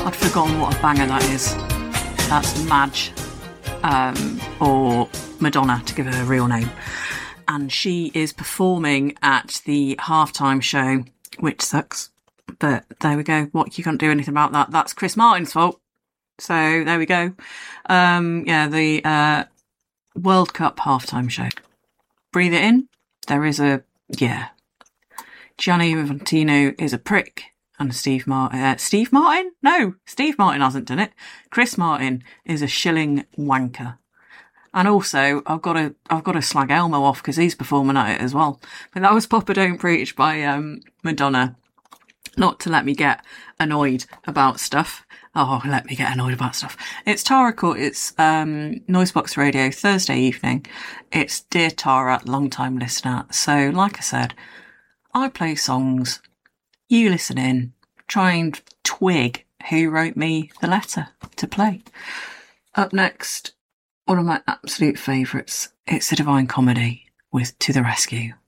I'd forgotten what a banger that is. That's Madge, or Madonna to give her real name. And she is performing at the halftime show, which sucks. But there we go. What, you can't do anything about that. That's Chris Martin's fault. So there we go. The World Cup halftime show. Breathe it in. There is Gianni Infantino is a prick. And Steve Martin? No, Steve Martin hasn't done it. Chris Martin is a shilling wanker. And also, I've got to slag Elmo off because he's performing at it as well. But that was Papa Don't Preach by Madonna. Not to let me get annoyed about stuff. Oh, let me get annoyed about stuff. It's Tara Court. It's Noisebox Radio, Thursday evening. It's Dear Tara, long-time listener. So, like I said, I play songs. You listen in, try and twig who wrote me the letter to play. Up next, one of my absolute favourites. It's the Divine Comedy with To the Rescue.